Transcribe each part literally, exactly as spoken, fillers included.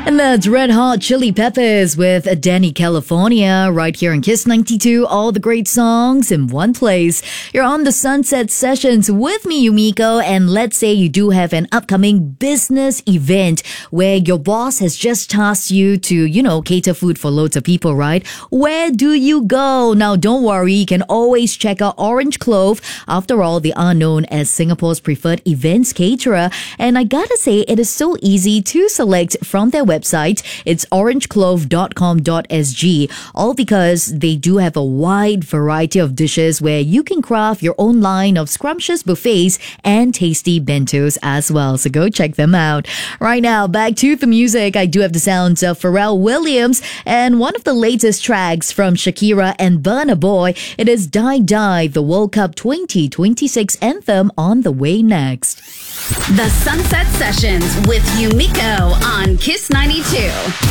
And that's Red Hot Chili Peppers with Danny California right here in Kiss ninety-two. All the great songs in one place. You're on the Sunset Sessions with me, Yumiko, and let's say you do have an upcoming business event where your boss has just tasked you to, you know, cater food for loads of people, right? Where do you go? Now, don't worry, you can always check out Orange Clove. After all, they are known as Singapore's preferred events caterer, and I gotta say, it is so easy to select from their website. Website. It's orange clove dot com dot s g, all because they do have a wide variety of dishes where you can craft your own line of scrumptious buffets and tasty bentos as well. So go check them out. Right now, back to the music. I do have the sounds of Pharrell Williams and one of the latest tracks from Shakira and Burna Boy. It is Die Die, the World Cup twenty twenty-six anthem, on the way next. The Sunset Sessions with Yumiko on Kiss ninety-two.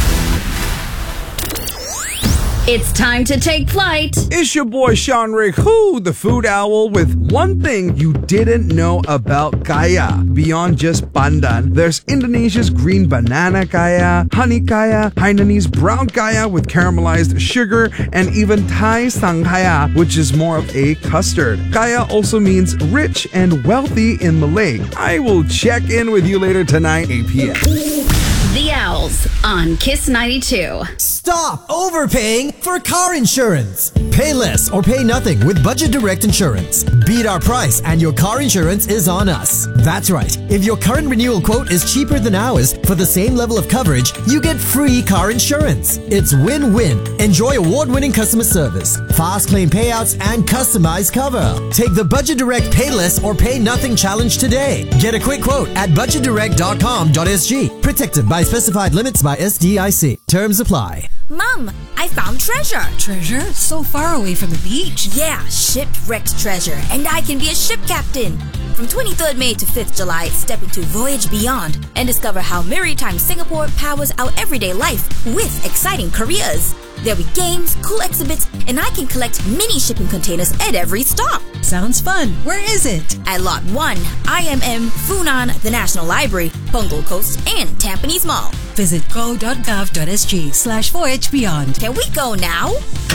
It's time to take flight. It's your boy Sean Rick, who, the food owl, with one thing you didn't know about kaya. Beyond just pandan, there's Indonesia's green banana kaya, honey kaya, Hainanese brown kaya with caramelized sugar, and even Thai sangkaya, which is more of a custard. Kaya also means rich and wealthy in Malay. I will check in with you later tonight, eight p.m. The Owls on Kiss ninety-two. Stop overpaying for car insurance. Pay less or pay nothing with Budget Direct Insurance. Beat our price and your car insurance is on us. That's right. If your current renewal quote is cheaper than ours for the same level of coverage, you get free car insurance. It's win-win. Enjoy award-winning customer service, fast claim payouts, and customized cover. Take the Budget Direct Pay Less or Pay Nothing challenge today. Get a quick quote at budget direct dot com dot s g. Protected by specified limits by S D I C. Terms apply. Mom, I found treasure. Treasure? So far away from the beach. Yeah, shipwrecked treasure. And I can be a ship captain. From twenty-third May to fifth July, step into Voyage Beyond and discover how Maritime Singapore powers our everyday life with exciting careers. There'll be games, cool exhibits, and I can collect mini shipping containers at every stop. Sounds fun. Where is it? At Lot one, I M M, Funan, the National Library, Punggol Coast, and Tampines Mall. Visit go dot gov dot s g slash voyage beyond. Can we go now?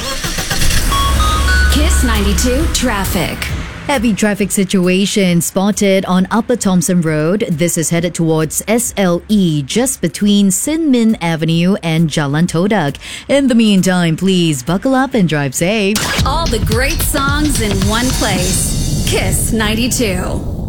Kiss ninety-two Traffic. Heavy traffic situation spotted on Upper Thomson Road. This is headed towards S L E, just between Sin Min Avenue and Jalan Todak. In the meantime, please buckle up and drive safe. All the great songs in one place. Kiss ninety-two.